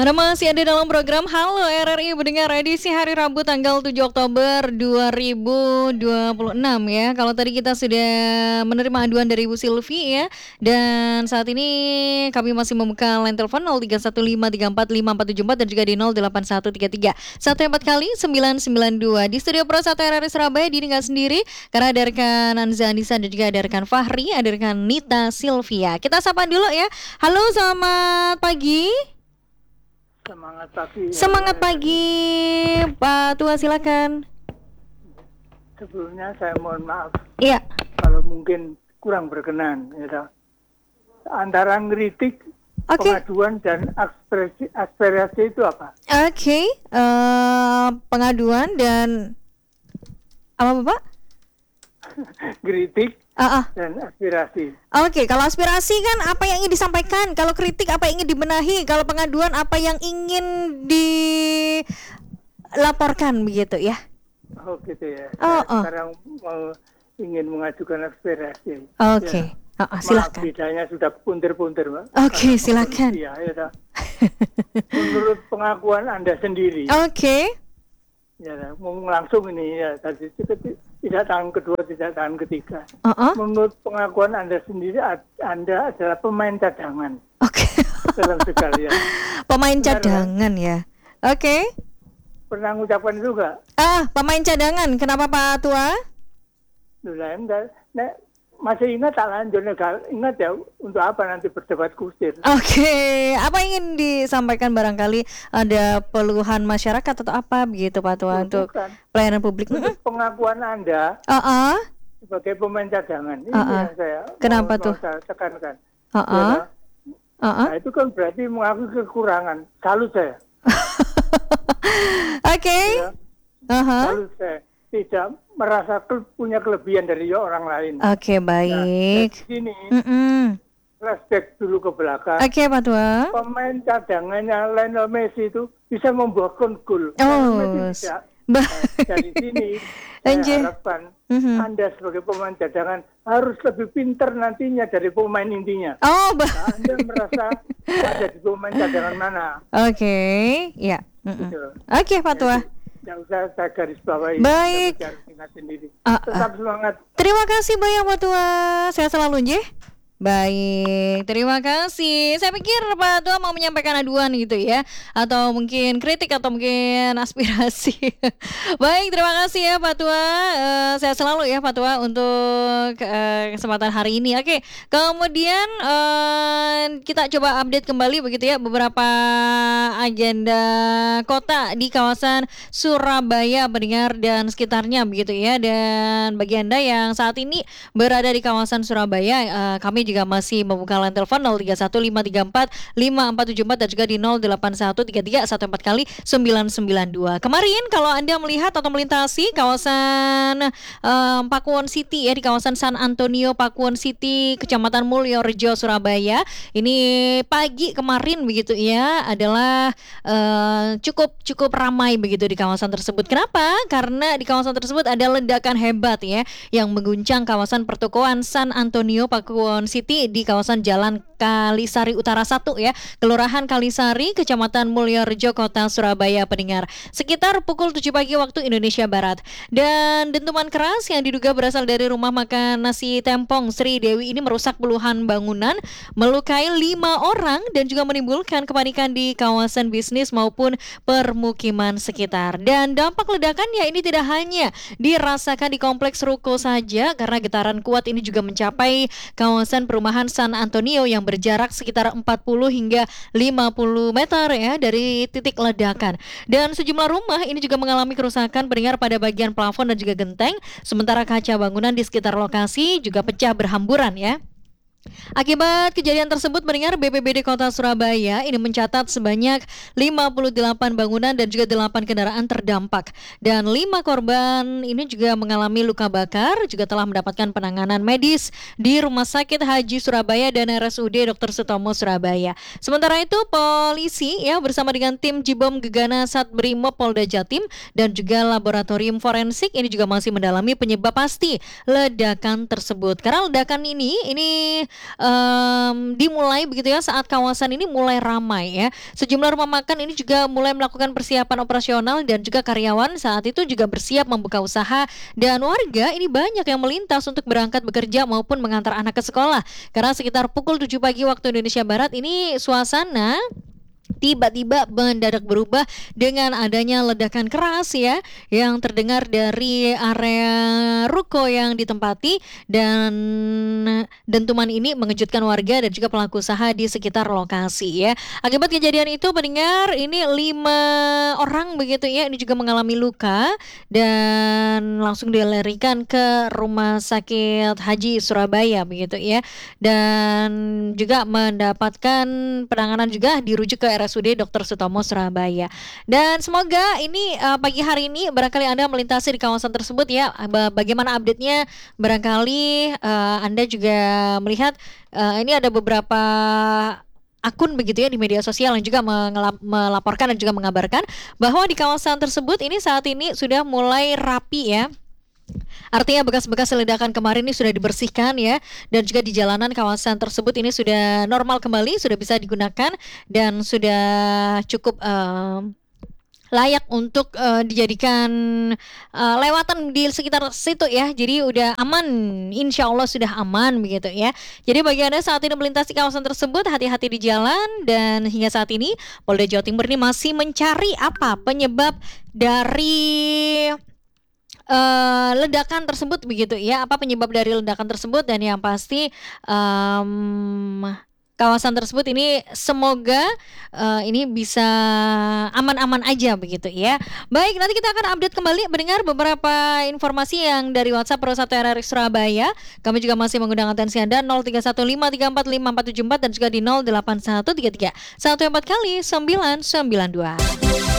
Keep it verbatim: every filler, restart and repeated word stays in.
Anda masih ada dalam program Halo R R I Pendengar edisi hari Rabu tanggal tujuh Oktober dua ribu dua puluh enam ya. Kalau tadi kita sudah menerima aduan dari Ibu Silvi ya. Dan saat ini kami masih membuka line telepon nol tiga satu lima tiga empat lima empat tujuh empat dan juga di nol delapan satu tiga tiga satu empat kali sembilan sembilan dua. Di studio Pro satu R R I Surabaya Dini nggak sendiri karena ada rekan Anza Anissa dan juga ada rekan Fahri, ada rekan Nita Silvia. Kita sapa dulu ya. Halo, selamat pagi. Semangat pagi. Semangat pagi, Pak Tua, silakan. Sebelumnya saya mohon maaf. Iya. Kalau mungkin kurang berkenan, ya. Antara ngeritik, okay. pengaduan dan aspirasi, aspirasi itu apa? Oke, okay. uh, pengaduan dan apa Bapak? Kritik uh-uh. dan aspirasi. Oke, okay, kalau aspirasi kan apa yang ingin disampaikan, kalau kritik apa yang ingin dibenahi, kalau pengaduan apa yang ingin dilaporkan begitu ya? Oh gitu ya. Oh, Saya oh. sekarang mau ingin mengajukan aspirasi. Oke, okay. ya. uh-uh, silakan. Maaf, bedanya sudah punter-punter, Mbak. Oke, okay, silakan. Ya, ya, menurut pengakuan Anda sendiri. Oke. Okay. Ya, mau langsung ini ya tadi tidak tahun kedua, tidak tahun ketiga. Uh-uh. Menurut pengakuan Anda sendiri, Anda adalah pemain cadangan. Oke. Okay. Dalam sekalian. Pemain cadangan ya. Oke. Okay. Pernah mengucapkan itu enggak? Ah, pemain cadangan. Kenapa Pak Tua? Dulu enggak. Nek masih ingat tak lanjut ingat ya untuk apa nanti berdebat kusir. Oke, okay. Apa ingin disampaikan barangkali ada peluhan masyarakat atau apa begitu Pak Tua untuk pelayanan publik? Untuk pengakuan Anda uh-uh. sebagai pemain cadangan ini uh-uh. yang saya kenapa mau, tuh? Mau saya tekankan. Uh-uh. Ya, uh-uh. Nah itu kan berarti mengakui kekurangan. Salut saya. Oke. Okay. Ya, uh-huh. Salut saya. Tidak merasa ke, punya kelebihan dari orang lain. Oke, okay, baik. Nah, di sini Mm-mm. flashback dulu ke belakang. Oke, okay, Pak Tua. Pemain cadangannya Lionel Messi itu bisa membuahkan gol. Oh, Messi tidak. Nah, dari sini saya harapkan mm-hmm. Anda sebagai pemain cadangan harus lebih pintar nantinya dari pemain intinya. Oh, ba- nah, Anda merasa ada di pemain cadangan mana? Oke, okay. ya. Gitu. Oke, okay, Pak Tua. Tidak usah saya garis bawahi. Baik. Sendiri. Uh, uh. Tetap semangat. Terima kasih banyak Pak Tua. Sehat selalu, Nje. Baik, terima kasih. Saya pikir Pak Tua mau menyampaikan aduan gitu ya, atau mungkin kritik atau mungkin aspirasi. Baik, terima kasih ya Pak Tua. Uh, saya selalu ya Pak Tua untuk uh, kesempatan hari ini. Oke, kemudian uh, kita coba update kembali begitu ya beberapa agenda kota di kawasan Surabaya, pendengar dan sekitarnya begitu ya. Dan bagi Anda yang saat ini berada di kawasan Surabaya, uh, kami juga masih membuka line telepon nol tiga satu lima tiga empat lima empat tujuh empat dan juga di nol delapan satu tiga tiga satu empat kali sembilan sembilan dua. Kemarin kalau Anda melihat atau melintasi kawasan um, Pakuwon City ya, di kawasan San Antonio Pakuwon City, Kecamatan Mulyorejo, Surabaya, ini pagi kemarin begitu ya adalah uh, cukup cukup ramai begitu di kawasan tersebut. Kenapa? Karena di kawasan tersebut ada ledakan hebat ya yang mengguncang kawasan pertokoan San Antonio Pakuwon City di kawasan Jalan Kalisari Utara satu ya, Kelurahan Kalisari, Kecamatan Mulyorejo, Kota Surabaya, pendengar. Sekitar pukul tujuh pagi waktu Indonesia Barat. Dan dentuman keras yang diduga berasal dari rumah makan nasi Tempong Sri Dewi ini merusak puluhan bangunan, melukai lima orang dan juga menimbulkan kepanikan di kawasan bisnis maupun permukiman sekitar. Dan dampak ledakan ya ini tidak hanya dirasakan di kompleks ruko saja, karena getaran kuat ini juga mencapai kawasan perumahan San Antonio yang berjarak sekitar empat puluh hingga lima puluh meter ya dari titik ledakan. Dan sejumlah rumah ini juga mengalami kerusakan, pendengar, pada bagian plafon dan juga genteng, sementara kaca bangunan di sekitar lokasi juga pecah berhamburan ya. Akibat kejadian tersebut, pendengar, B P B D Kota Surabaya ini mencatat sebanyak lima puluh delapan bangunan dan juga delapan kendaraan terdampak. Dan lima korban ini juga mengalami luka bakar, juga telah mendapatkan penanganan medis di Rumah Sakit Haji Surabaya dan R S U D Dokter Sutomo Surabaya. Sementara itu, polisi ya bersama dengan tim Jibom Gegana Satbrimob Polda Jatim dan juga laboratorium forensik ini juga masih mendalami penyebab pasti ledakan tersebut. Karena ledakan ini ini um, dimulai begitu ya saat kawasan ini mulai ramai ya. Sejumlah rumah makan ini juga mulai melakukan persiapan operasional dan juga karyawan saat itu juga bersiap membuka usaha, dan warga ini banyak yang melintas untuk berangkat bekerja maupun mengantar anak ke sekolah. Karena sekitar pukul tujuh pagi waktu Indonesia Barat ini suasana tiba-tiba mendadak berubah dengan adanya ledakan keras ya yang terdengar dari area ruko yang ditempati, dan dentuman ini mengejutkan warga dan juga pelaku usaha di sekitar lokasi ya. Akibat kejadian itu pendengar ini lima orang begitu ya ini juga mengalami luka dan langsung dilarikan ke Rumah Sakit Haji Surabaya begitu ya, dan juga mendapatkan penanganan juga dirujuk ke R S U D Dokter Sutomo Surabaya. Dan semoga ini uh, pagi hari ini barangkali Anda melintasi di kawasan tersebut ya, bagaimana update-nya barangkali uh, Anda juga melihat uh, ini ada beberapa akun begitu ya di media sosial yang juga mengelap, melaporkan dan juga mengabarkan bahwa di kawasan tersebut ini saat ini sudah mulai rapi ya. Artinya bekas-bekas ledakan kemarin ini sudah dibersihkan ya, dan juga di jalanan kawasan tersebut ini sudah normal kembali, sudah bisa digunakan dan sudah cukup um, layak untuk uh, dijadikan uh, lewatan di sekitar situ ya. Jadi udah aman, insya Allah sudah aman begitu ya. Jadi bagi Anda saat ini melintasi kawasan tersebut, hati-hati di jalan. Dan hingga saat ini Polda Jawa Timur ini masih mencari apa penyebab dari Uh, ledakan tersebut begitu ya, apa penyebab dari ledakan tersebut, dan yang pasti um, kawasan tersebut ini semoga uh, ini bisa aman-aman aja begitu ya. Baik, nanti kita akan update kembali mendengar beberapa informasi yang dari WhatsApp Pro satu R R I Surabaya. Kami juga masih mengundang atensi Anda nol tiga satu lima tiga empat lima empat tujuh empat dan juga di nol delapan satu tiga tiga satu empat kali sembilan sembilan dua.